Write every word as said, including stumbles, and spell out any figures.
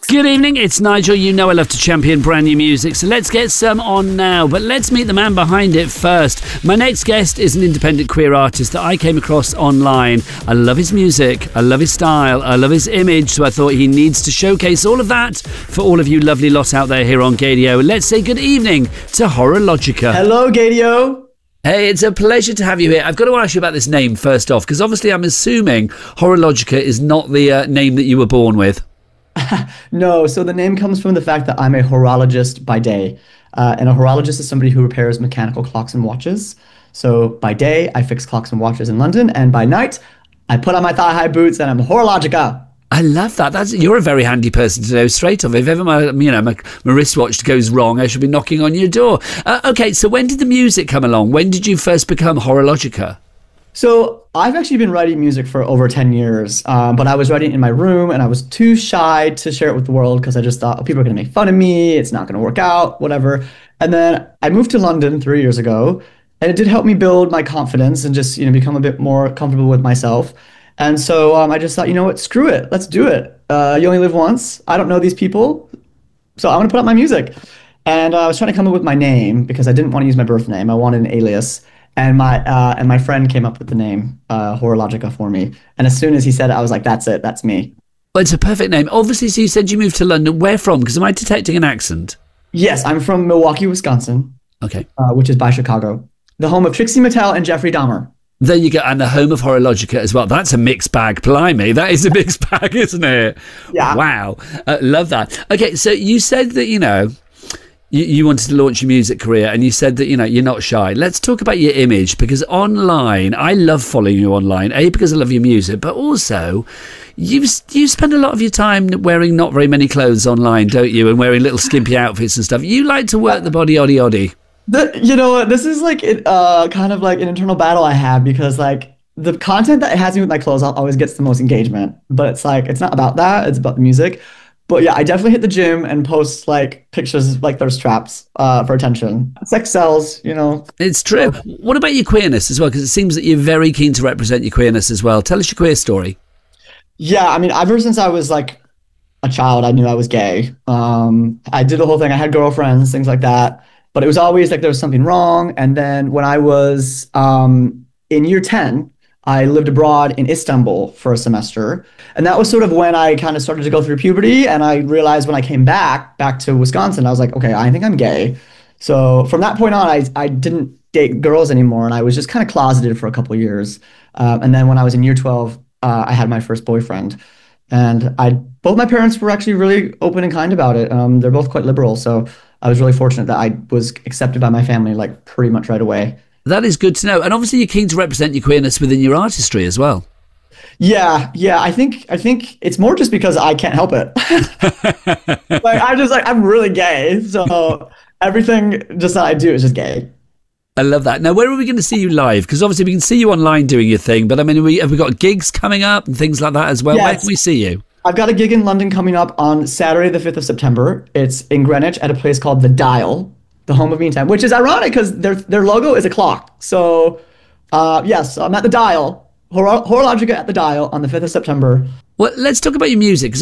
Good evening, it's Nigel. You know I love to champion brand new music, so let's get some on now. But let's meet the man behind it first. My next guest is an independent queer artist that I came across online. I love his music, I love his style, I love his image, so I thought he needs to showcase all of that for all of you lovely lot out there here on Gadio. Let's say good evening to Horologica. Hello, Gadio. Hey, it's a pleasure to have you here. I've got to ask you about this name first off, because obviously I'm assuming Horologica is not the uh, name that you were born with. No, so the name comes from the fact that I'm a horologist by day. Uh, and a horologist is somebody who repairs mechanical clocks and watches. So by day, I fix clocks and watches in London. And by night, I put on my thigh-high boots and I'm Horologica. I love that. That's You're a very handy person to know straight off. If ever my, you know, my, my wristwatch goes wrong, I should be knocking on your door. Uh, okay, so when did the music come along? When did you first become Horologica? So I've actually been writing music for over ten years, um, but I was writing in my room and I was too shy to share it with the world because I just thought, oh, people are going to make fun of me. It's not going to work out, whatever. And then I moved to London three years ago, and it did help me build my confidence and just, you know, become a bit more comfortable with myself. And so um, I just thought, you know what, screw it. Let's do it. Uh, you only live once. I don't know these people, so I'm going to put out my music. And uh, I was trying to come up with my name because I didn't want to use my birth name. I wanted an alias. And my uh, and my friend came up with the name uh, Horologica for me. And as soon as he said it, I was like, that's it. That's me. Well, it's a perfect name. Obviously, so you said you moved to London. Where from? Because am I detecting an accent? Yes, I'm from Milwaukee, Wisconsin. Okay. Uh, which is by Chicago. The home of Trixie Mattel and Jeffrey Dahmer. There you go. And the home of Horologica as well. That's a mixed bag. Blimey, that is a mixed bag, isn't it? Yeah. Wow. Uh, love that. Okay, so you said that, you know... You, you wanted to launch your music career, and you said that, you know, you're not shy. Let's talk about your image, because online, I love following you online, A, because I love your music, but also you you spend a lot of your time wearing not very many clothes online, don't you, and wearing little skimpy outfits and stuff. You like to work the body oddy oddy. The, you know what, this is like it, uh, kind of like an internal battle I have, because like the content that has me with my clothes always gets the most engagement, but it's like, it's not about that, it's about the music. But yeah, I definitely hit the gym and post like pictures like thirst traps uh, for attention. Sex sells, you know. It's true. What about your queerness as well? Because it seems that you're very keen to represent your queerness as well. Tell us your queer story. Yeah, I mean, ever since I was like a child, I knew I was gay. Um, I did the whole thing. I had girlfriends, things like that. But it was always like there was something wrong. And then when I was um, in year ten, I lived abroad in Istanbul for a semester. And that was sort of when I kind of started to go through puberty. And I realized when I came back, back to Wisconsin, I was like, okay, I think I'm gay. So from that point on, I, I didn't date girls anymore. And I was just kind of closeted for a couple of years. Uh, and then when I was in year twelve, uh, I had my first boyfriend. And I both my parents were actually really open and kind about it. Um, they're both quite liberal. So I was really fortunate that I was accepted by my family like pretty much right away. That is good to know. And obviously you're keen to represent your queerness within your artistry as well. Yeah, yeah. I think I think it's more just because I can't help it. Like I'm just like I'm really gay. So everything just that I do is just gay. I love that. Now, where are we going to see you live? Because obviously we can see you online doing your thing, but I mean, we, have we got gigs coming up and things like that as well? Yes. Where can we see you? I've got a gig in London coming up on Saturday, the fifth of September. It's in Greenwich at a place called The Dial, the home of Meantime, which is ironic because their their logo is a clock. So, uh, yes, I'm at The Dial, Hor- Horologica at The Dial on the fifth of September. Well, let's talk about your music.